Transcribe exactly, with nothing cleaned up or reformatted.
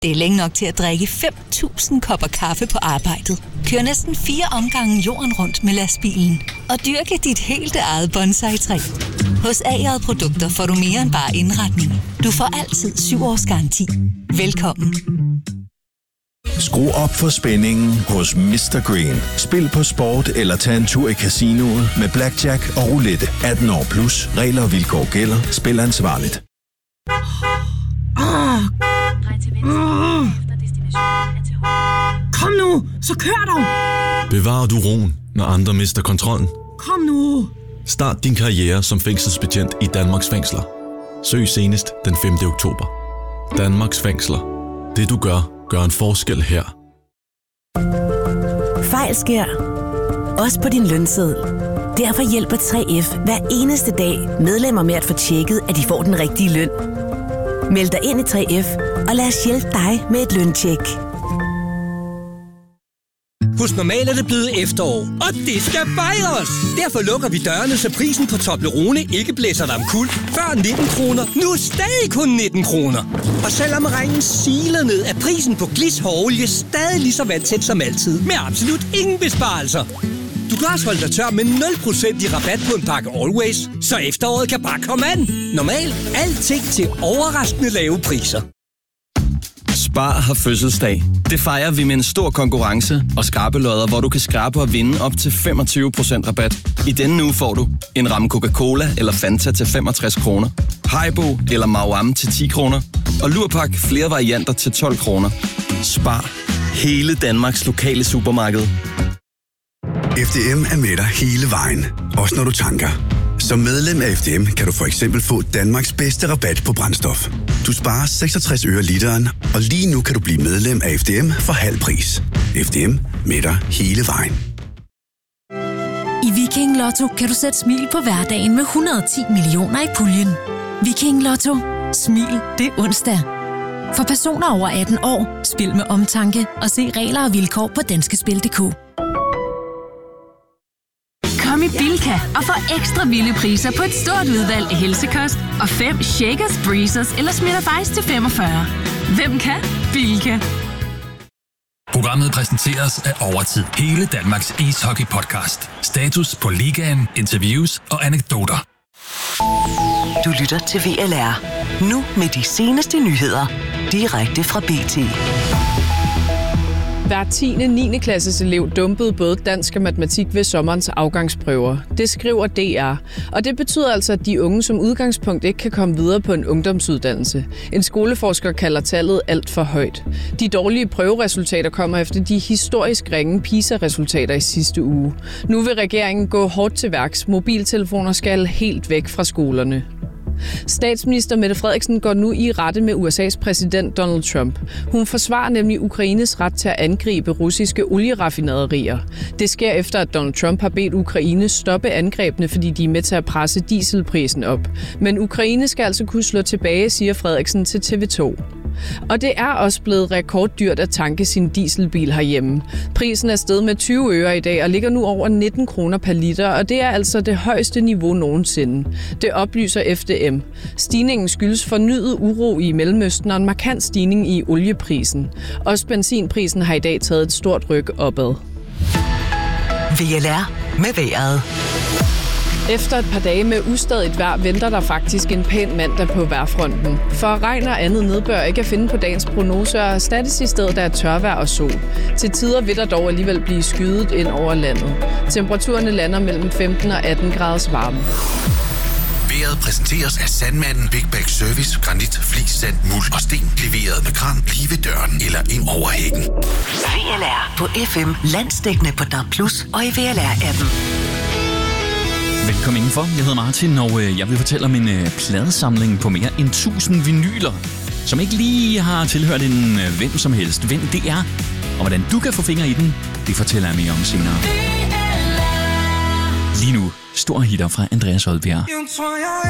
Det er længe nok til at drikke fem tusind kopper kaffe på arbejdet. Kør næsten fire omgange jorden rundt med lastbilen. Og dyrke dit helt eget bonsai-træ. Hos A J Produkter får du mere end bare indretning. Du får altid syv års garanti. Velkommen. Skru op for spændingen hos mister Green. Spil på sport eller tag en tur i casinoet med blackjack og roulette. atten år plus. Regler og vilkår gælder. Spil ansvarligt. Oh. Oh. Kom nu, så kør dog! Bevarer du roen, når andre mister kontrollen? Kom nu! Start din karriere som fængselsbetjent i Danmarks fængsler. Søg senest den femte oktober. Danmarks fængsler. Det du gør, gør en forskel her. Fejl sker. Også på din lønseddel. Derfor hjælper tre F hver eneste dag medlemmer med at få tjekket, at de får den rigtige løn. Meld dig ind i tre F, og lad os hjælpe dig med et løntjek. Hos Normal er det blevet efterår, og det skal fejres! Derfor lukker vi dørene, så prisen på Toblerone ikke blæser dig omkuld. Før nitten kroner, nu stadig kun nitten kroner. Og selvom regnen siler ned, er prisen på Glis hårolie stadig lige så vandtæt som altid, med absolut ingen besparelser. Du kan også holde dig tør med nul procent i rabat på en pakke Always, så efteråret kan bare komme an. Normal, alting til overraskende lave priser. Spar har fødselsdag. Det fejrer vi med en stor konkurrence og skrabelodder, hvor du kan skrabe og vinde op til femogtyve procent rabat. I denne uge får du en ramme Coca-Cola eller Fanta til femogtres kroner, Haribo eller Mauam til ti kroner, og Lurpak flere varianter til tolv kroner. Spar. Hele Danmarks lokale supermarked. F D M er med dig hele vejen, også når du tanker. Som medlem af F D M kan du for eksempel få Danmarks bedste rabat på brændstof. Du sparer seksogtres øre literen, og lige nu kan du blive medlem af F D M for halv pris. F D M med dig hele vejen. I Viking Lotto kan du sætte smil på hverdagen med et hundrede og ti millioner i puljen. Viking Lotto. Smil det er onsdag. For personer over atten år, spil med omtanke og se regler og vilkår på danskespil punktum d k. Kom i Bilka og få ekstra vilde priser på et stort udvalg af helsekost og fem Shakers, Breezers eller Smirnoff Ice til femogfyrre. Hvem kan? Bilka. Programmet præsenteres af Overtid. Hele Danmarks ishockey-podcast. Status på ligaen, interviews og anekdoter. Du lytter til V L R. Nu med de seneste nyheder. Direkte fra B T. Hver tiende niende klasses elev dumpede både dansk og matematik ved sommerens afgangsprøver. Det skriver D R. Og det betyder altså, at de unge som udgangspunkt ikke kan komme videre på en ungdomsuddannelse. En skoleforsker kalder tallet alt for højt. De dårlige prøveresultater kommer efter de historisk ringe PISA-resultater i sidste uge. Nu vil regeringen gå hårdt til værks. Mobiltelefoner skal helt væk fra skolerne. Statsminister Mette Frederiksen går nu i rette med U S A's præsident Donald Trump. Hun forsvarer nemlig Ukraines ret til at angribe russiske olieraffinaderier. Det sker efter, at Donald Trump har bedt Ukraine stoppe angrebene, fordi de er med til at presse dieselprisen op. Men Ukraine skal altså kunne slå tilbage, siger Frederiksen til T V to. Og det er også blevet rekorddyrt at tanke sin dieselbil herhjemme. Prisen er steget med tyve øre i dag og ligger nu over nitten kroner per liter, og det er altså det højeste niveau nogensinde. Det oplyser F D M. Stigningen skyldes fornyet uro i Mellemøsten og en markant stigning i olieprisen. Også benzinprisen har i dag taget et stort ryk opad. V L R med vejret. Efter et par dage med ustadigt vejr venter der faktisk en pæn mandag på vejrfronten. For regn og andet nedbør ikke at finde på dagens prognoser og erstattes i stedet af tørvejr og sol. Til tider vil der dog alligevel blive skydet ind over landet. Temperaturerne lander mellem femten og atten graders varme. Vejret præsenteres af Sandmanden Big Bag Service, granit, flis, sand, muld og sten. Leveret med kran lige ved døren eller ind over hækken. V L R på F M, landsdækkende på D A B plus og i V L R-appen. Velkommen indenfor. Jeg hedder Martin, og jeg vil fortælle om en pladesamling på mere end tusind vinyler, som ikke lige har tilhørt en hvem som helst. Hvem det er, og hvordan du kan få fingre i den, det fortæller jeg mere om senere. Lige nu, stor hitter fra Andreas Odbjerg.